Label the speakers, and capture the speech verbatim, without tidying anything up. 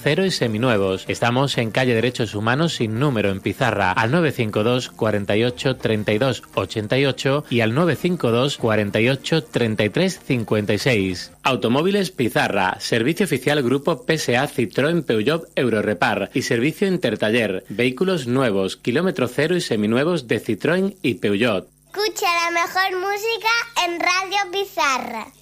Speaker 1: cero y seminuevos. Estamos en calle Derechos Humanos sin número en Pizarra, al nueve cinco dos, cuarenta y ocho, treinta y dos, ochenta y ocho y al nueve cinco dos, cuarenta y ocho, treinta y tres, cincuenta y seis. Automóviles Pizarra, servicio oficial Grupo P S A Citroën Peugeot Eurorepar y servicio Intertaller, vehículos nuevos, kilómetro cero y seminuevos de Citroën y Peugeot.
Speaker 2: Escucha la mejor música en Radio Pizarra.